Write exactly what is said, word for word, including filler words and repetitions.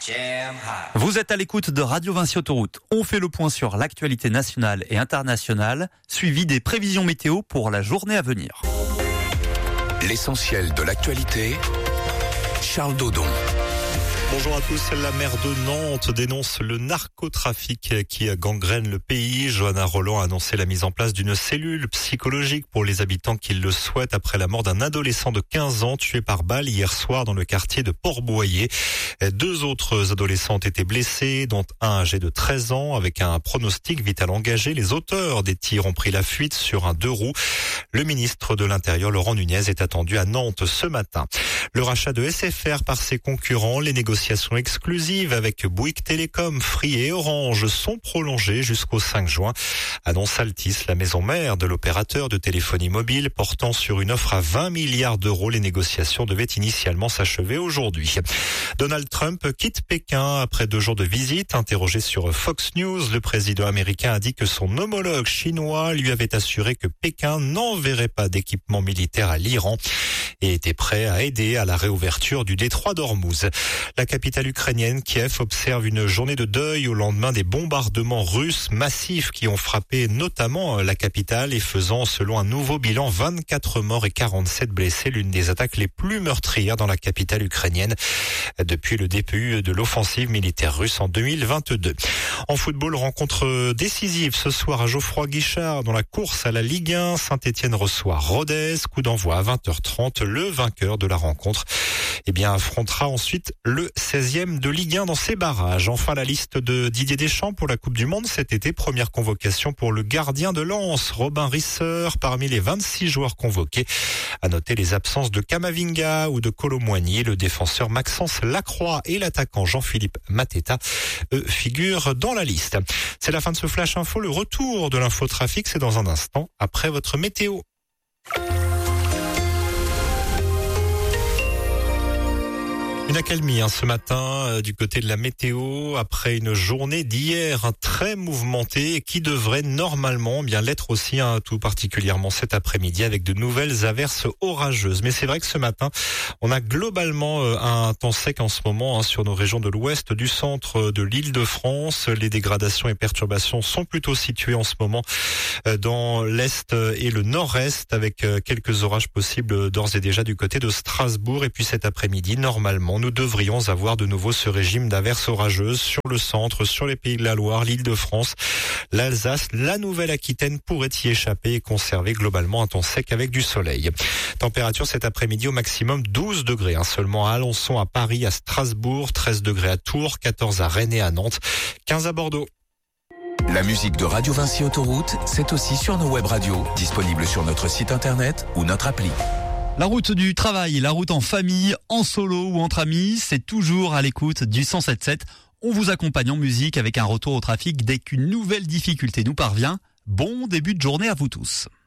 Vous êtes à l'écoute de Radio Vinci Autoroute. On fait le point sur l'actualité nationale et internationale, suivi des prévisions météo pour la journée à venir. L'essentiel de l'actualité, Charles Dodon. Bonjour à tous. La maire de Nantes dénonce le narcotrafic qui gangrène le pays. Johanna Rolland a annoncé la mise en place d'une cellule psychologique pour les habitants qui le souhaitent après la mort d'un adolescent de quinze ans tué par balle hier soir dans le quartier de Port-Boyer. Deux autres adolescents ont été blessés, dont un âgé de treize ans avec un pronostic vital engagé. Les auteurs des tirs ont pris la fuite sur un deux roues. Le ministre de l'Intérieur, Laurent Nunez, est attendu à Nantes ce matin. Le rachat de S F R par ses concurrents, les négociations exclusives avec Bouygues Télécom, Free et Orange sont prolongées jusqu'au cinq juin. Annonce Altis, la maison mère de l'opérateur de téléphonie mobile, portant sur une offre à vingt milliards d'euros. Les négociations devaient initialement s'achever aujourd'hui. Donald Trump quitte Pékin après deux jours de visite. Interrogé sur Fox News, le président américain a dit que son homologue chinois lui avait assuré que Pékin n'enverrait pas d'équipement militaire à l'Iran et était prêt à aider à la réouverture du détroit d'Ormuz. La capitale ukrainienne, Kiev, observe une journée de deuil au lendemain des bombardements russes massifs qui ont frappé notamment la capitale et faisant, selon un nouveau bilan, vingt-quatre morts et quarante-sept blessés, l'une des attaques les plus meurtrières dans la capitale ukrainienne depuis le début de l'offensive militaire russe en deux mille vingt-deux. En football, rencontre décisive ce soir à Geoffroy-Guichard dans la course à la Ligue un. Saint-Étienne reçoit Rodez, coup d'envoi à vingt heures trente. Le vainqueur de la rencontre eh bien, affrontera ensuite le seizième de Ligue un dans ses barrages. Enfin, la liste de Didier Deschamps pour la Coupe du Monde cet été. Première convocation pour le gardien de Lens, Robin Risser, parmi les vingt-six joueurs convoqués. À noter les absences de Camavinga ou de Kolo-Muani. Le défenseur Maxence Lacroix et l'attaquant Jean-Philippe Mateta, eux, figurent dans la liste. C'est la fin de ce Flash Info. Le retour de l'infotrafic, c'est dans un instant, après votre météo. Une accalmie hein, ce matin euh, du côté de la météo après une journée d'hier hein, très mouvementée et qui devrait normalement bien l'être aussi hein, tout particulièrement cet après-midi avec de nouvelles averses orageuses. Mais c'est vrai que ce matin on a globalement euh, un temps sec en ce moment hein, sur nos régions de l'ouest, du centre de l'Île-de-France. Les dégradations et perturbations sont plutôt situées en ce moment euh, dans l'est et le nord-est avec euh, quelques orages possibles d'ores et déjà du côté de Strasbourg. Et puis cet après-midi normalement nous devrions avoir de nouveau ce régime d'averses orageuses sur le centre, sur les Pays de la Loire, l'Île-de-France, l'Alsace, la Nouvelle-Aquitaine pourrait y échapper et conserver globalement un temps sec avec du soleil. Température cet après-midi au maximum douze degrés, hein, seulement à Alençon, à Paris, à Strasbourg, treize degrés à Tours, quatorze à Rennes et à Nantes, quinze à Bordeaux. La musique de Radio Vinci Autoroute, c'est aussi sur nos web radios, disponibles sur notre site internet ou notre appli. La route du travail, la route en famille, en solo ou entre amis, c'est toujours à l'écoute du cent sept sept. On vous accompagne en musique avec un retour au trafic dès qu'une nouvelle difficulté nous parvient. Bon début de journée à vous tous.